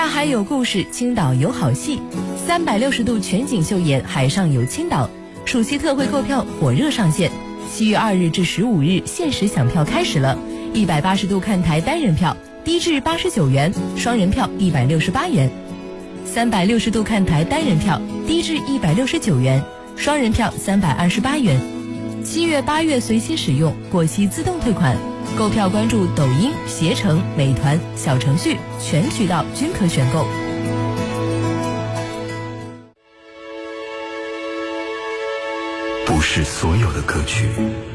大海有故事，青岛有好戏，360度全景秀演海上有青岛。暑期特惠购票火热上线，7月2日至15日限时抢票开始了。180度看台单人票低至89元，双人票168元；360度看台单人票低至169元，双人票328元。7月8月随期使用，过期自动退款。购票关注抖音、携程、美团小程序，全渠道均可选购。 不是所有的歌曲